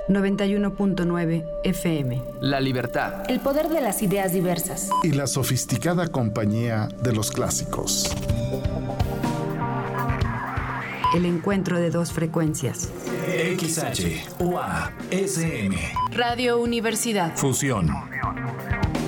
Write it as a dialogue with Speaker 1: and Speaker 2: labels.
Speaker 1: 91.9 FM.
Speaker 2: La libertad.
Speaker 3: El poder de las ideas diversas.
Speaker 4: Y la sofisticada compañía de los clásicos.
Speaker 1: El encuentro de dos frecuencias.
Speaker 5: XH, UA, SM.
Speaker 3: Radio Universidad.
Speaker 5: Fusión.